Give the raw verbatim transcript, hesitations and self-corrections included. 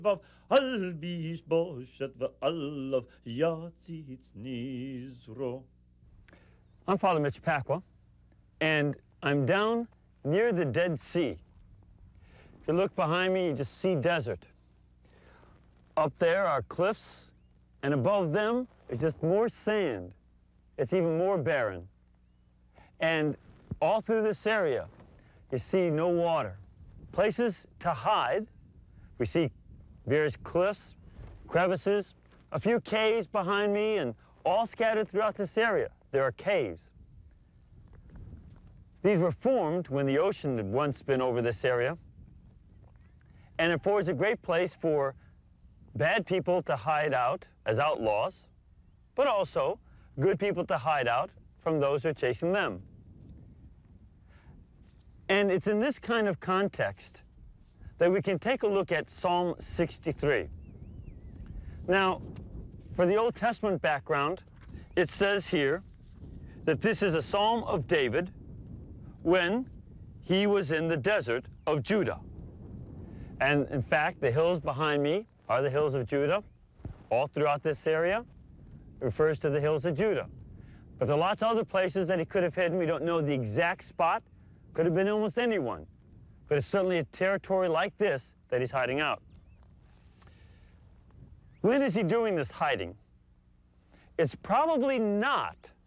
Vav albish boshet va'alav yatzitz nizro. I'm Father Mitch Pacwa, and I'm down near the Dead Sea. If you look behind me, you just see desert. Up there are cliffs, and above them is just more sand. It's even more barren. And all through this area, you see no water. Places to hide. We see various cliffs, crevices, a few caves behind me, and all scattered throughout this area, there are caves. These were formed when the ocean had once been over this area, and it affords a great place for bad people to hide out as outlaws, but also good people to hide out from those who are chasing them. And it's in this kind of context that we can take a look at Psalm sixty-three. Now, for the Old Testament background, it says here that this is a Psalm of David when he was in the desert of Judah. And in fact, the hills behind me are the hills of Judah. All throughout this area, it refers to the hills of Judah. But there are lots of other places that he could have hidden. We don't know the exact spot. Could have been almost anyone. But it's certainly a territory like this that he's hiding out. When is he doing this hiding? It's probably not